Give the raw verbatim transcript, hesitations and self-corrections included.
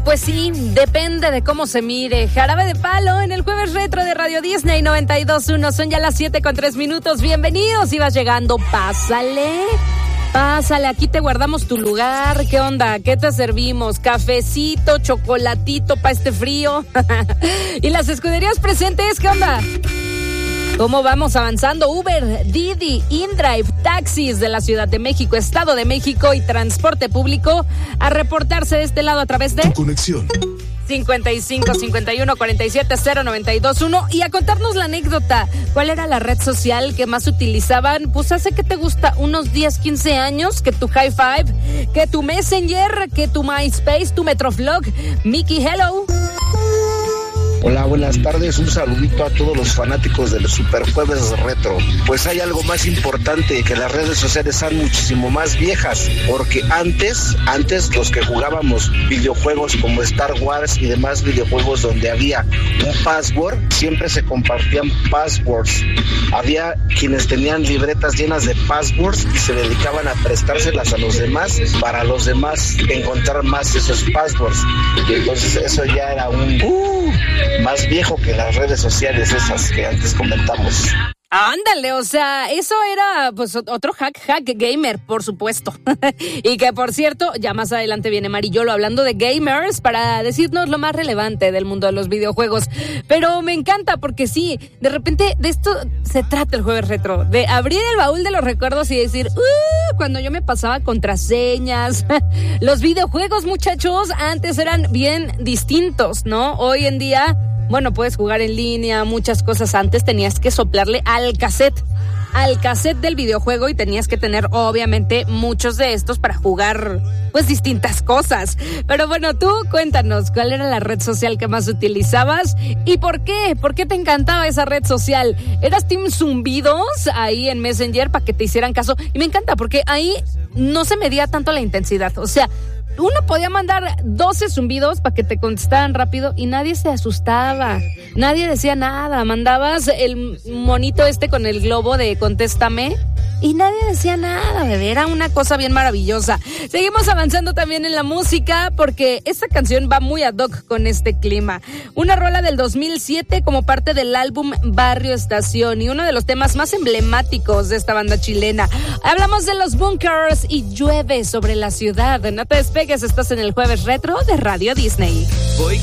Pues sí, depende de cómo se mire. Jarabe de Palo en el Jueves Retro de Radio Disney noventa y dos punto uno. Son ya las siete con tres minutos. Bienvenidos, si vas llegando, pásale. Pásale, aquí te guardamos tu lugar. ¿Qué onda? ¿Qué te servimos? Cafecito, chocolatito para este frío. Y las escuderías presentes, ¿qué onda? ¿Cómo vamos avanzando? Uber, Didi, InDrive, taxis de la Ciudad de México, Estado de México y transporte público a reportarse de este lado a través de Tu conexión cincuenta y cinco, cincuenta y uno, cuarenta y siete, cero, noventa y dos, uno y a contarnos la anécdota. ¿Cuál era la red social que más utilizaban? Pues hace que te gusta unos diez, quince años, que tu High Five, que tu Messenger, que tu MySpace, tu Metroflog. Mickey, hello. Hola, buenas tardes, un saludito a todos los fanáticos de los Super Jueves Retro. Pues hay algo más importante, que las redes sociales son muchísimo más viejas, porque antes, antes los que jugábamos videojuegos como Star Wars y demás videojuegos donde había un password, siempre se compartían passwords. Había quienes tenían libretas llenas de passwords y se dedicaban a prestárselas a los demás para los demás encontrar más esos passwords. Y entonces eso ya era un... Uh, más viejo que las redes sociales esas que antes comentamos. Ándale, o sea, eso era pues otro hack, hack gamer, por supuesto. Y que por cierto, ya más adelante viene Marillolo hablando de gamers para decirnos lo más relevante del mundo de los videojuegos. Pero me encanta porque sí, de repente de esto se trata el Jueves Retro, de abrir el baúl de los recuerdos y decir, uh, cuando yo me pasaba contraseñas. Los videojuegos, muchachos, antes eran bien distintos, ¿no? Hoy en día... Bueno, puedes jugar en línea, muchas cosas. Antes tenías que soplarle al cassette, al cassette del videojuego y tenías que tener, obviamente, muchos de estos para jugar, pues, distintas cosas. Pero bueno, tú cuéntanos, ¿cuál era la red social que más utilizabas? ¿Y por qué? ¿Por qué te encantaba esa red social? ¿Eras team zumbidos ahí en Messenger para que te hicieran caso? Y me encanta porque ahí no se medía tanto la intensidad, o sea... Uno podía mandar doce zumbidos para que te contestaran rápido y nadie se asustaba, nadie decía nada. Mandabas el monito este con el globo de contéstame y nadie decía nada, bebé. Era una cosa bien maravillosa. Seguimos avanzando también en la música porque esta canción va muy ad hoc con este clima. Una rola del dos mil siete como parte del álbum Barrio Estación y uno de los temas más emblemáticos de esta banda chilena. Hablamos de los Bunkers y Llueve sobre la ciudad. No te despegues, estás en el Jueves Retro de Radio Disney. Voy